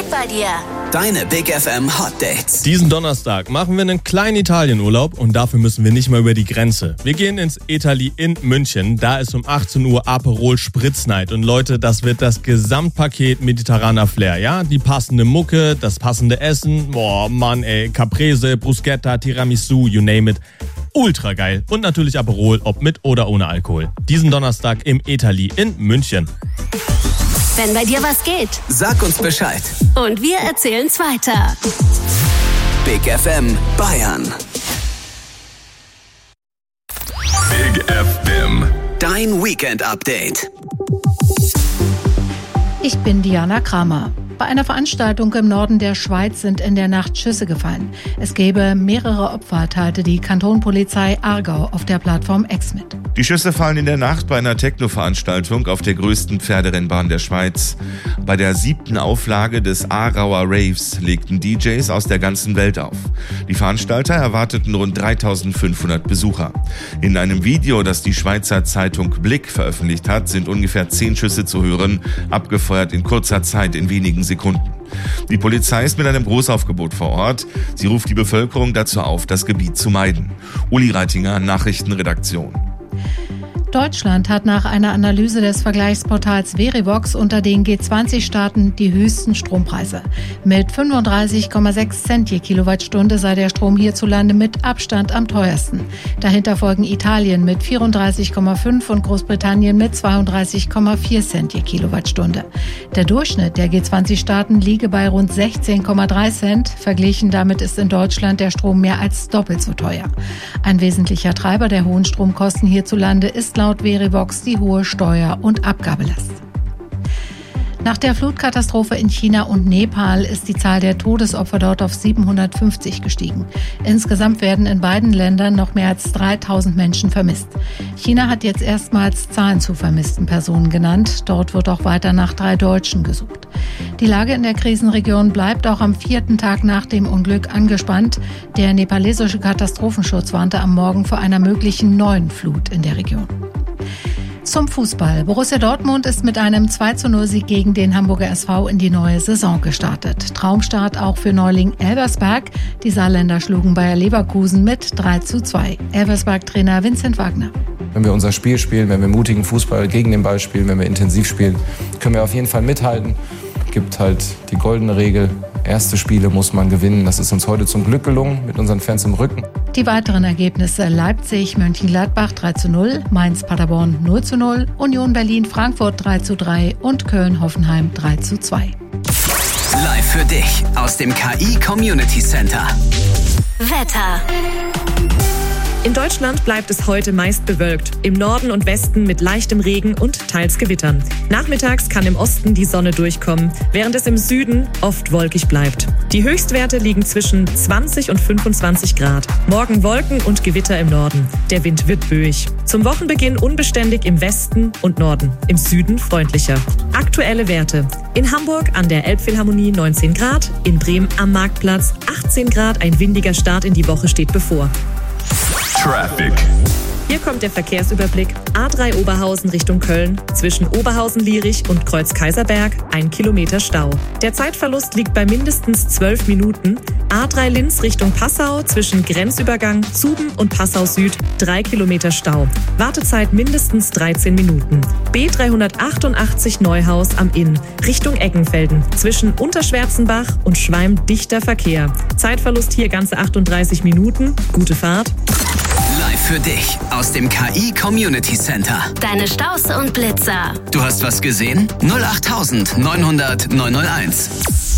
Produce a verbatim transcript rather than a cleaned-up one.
geht bei dir? Deine Big F M Hot Dates. Diesen Donnerstag machen wir einen kleinen Italienurlaub und dafür müssen wir nicht mal über die Grenze. Wir gehen ins Etali in München. Da ist um achtzehn Uhr Aperol Spritzneit. Und Leute, das wird das Gesamtpaket mediterraner Flair, ja? Die passende Mucke, das passende Essen. Boah, Mann, ey. Caprese, Bruschetta, Tiramisu, you name it. Ultra geil. Und natürlich Aperol, ob mit oder ohne Alkohol. Diesen Donnerstag im Etali in München. Wenn bei dir was geht, Sag uns Bescheid. und wir erzählen's weiter. Big F M Bayern. Big F M. Dein Weekend-Update. Ich bin Diana Kramer. Bei einer Veranstaltung im Norden der Schweiz sind in der Nacht Schüsse gefallen. Es gebe mehrere Opfer, teilte die Kantonpolizei Aargau auf der Plattform X mit. Die Schüsse fallen in der Nacht bei einer Techno-Veranstaltung auf der größten Pferderennbahn der Schweiz. Bei der siebten Auflage des Aarauer Raves legten D Js aus der ganzen Welt auf. Die Veranstalter erwarteten rund dreitausendfünfhundert Besucher. In einem Video, das die Schweizer Zeitung Blick veröffentlicht hat, sind ungefähr zehn Schüsse zu hören, abgefeuert in kurzer Zeit in wenigen Sekunden. Die Polizei ist mit einem Großaufgebot vor Ort. Sie ruft die Bevölkerung dazu auf, das Gebiet zu meiden. Uli Reitinger, Nachrichtenredaktion. Deutschland hat nach einer Analyse des Vergleichsportals Verivox unter den G zwanzig Staaten die höchsten Strompreise. Mit fünfunddreißig Komma sechs Cent je Kilowattstunde sei der Strom hierzulande mit Abstand am teuersten. Dahinter folgen Italien mit vierunddreißig Komma fünf und Großbritannien mit zweiunddreißig Komma vier Cent je Kilowattstunde. Der Durchschnitt der G zwanzig Staaten liege bei rund sechzehn Komma drei Cent. Verglichen damit ist in Deutschland der Strom mehr als doppelt so teuer. Ein wesentlicher Treiber der hohen Stromkosten hierzulande ist laut Verivox die hohe Steuer- und Abgabelast. Nach der Flutkatastrophe in China und Nepal ist die Zahl der Todesopfer dort auf siebenhundertfünfzig gestiegen. Insgesamt werden in beiden Ländern noch mehr als dreitausend Menschen vermisst. China hat jetzt erstmals Zahlen zu vermissten Personen genannt. Dort wird auch weiter nach drei Deutschen gesucht. Die Lage in der Krisenregion bleibt auch am vierten Tag nach dem Unglück angespannt. Der nepalesische Katastrophenschutz warnte am Morgen vor einer möglichen neuen Flut in der Region. Zum Fußball. Borussia Dortmund ist mit einem zwei zu null Sieg gegen den Hamburger S V in die neue Saison gestartet. Traumstart auch für Neuling Elversberg. Die Saarländer schlugen Bayer Leverkusen mit drei zu zwei. Elversberg-Trainer Vincent Wagner. Wenn wir unser Spiel spielen, wenn wir mutigen Fußball gegen den Ball spielen, wenn wir intensiv spielen, können wir auf jeden Fall mithalten. Es gibt halt die goldene Regel, erste Spiele muss man gewinnen. Das ist uns heute zum Glück gelungen, mit unseren Fans im Rücken. Die weiteren Ergebnisse: Leipzig, Mönchengladbach drei zu null, Mainz, Paderborn null zu null, Union Berlin, Frankfurt drei zu drei und Köln, Hoffenheim drei zu zwei. Live für dich aus dem K I Community Center. Wetter. In Deutschland bleibt es heute meist bewölkt. Im Norden und Westen mit leichtem Regen und teils Gewittern. Nachmittags kann im Osten die Sonne durchkommen, während es im Süden oft wolkig bleibt. Die Höchstwerte liegen zwischen zwanzig und fünfundzwanzig Grad. Morgen Wolken und Gewitter im Norden. Der Wind wird böig. Zum Wochenbeginn unbeständig im Westen und Norden. Im Süden freundlicher. Aktuelle Werte. In Hamburg an der Elbphilharmonie neunzehn Grad. In Bremen am Marktplatz achtzehn Grad. Ein windiger Start in die Woche steht bevor. Traffic. Hier kommt der Verkehrsüberblick. A drei Oberhausen Richtung Köln. Zwischen Oberhausen-Lierich und Kreuz-Kaiserberg ein Kilometer Stau. Der Zeitverlust liegt bei mindestens zwölf Minuten. A drei Linz Richtung Passau. Zwischen Grenzübergang Zuben und Passau Süd drei Kilometer Stau. Wartezeit mindestens dreizehn Minuten. B dreihundertachtundachtzig Neuhaus am Inn Richtung Eckenfelden. Zwischen Unterschwärzenbach und Schweim dichter Verkehr. Zeitverlust hier ganze achtunddreißig Minuten. Gute Fahrt. Live für dich aus dem K I Community Center. Deine Staus und Blitzer. Du hast was gesehen? null acht neunhundert neunhunderteins.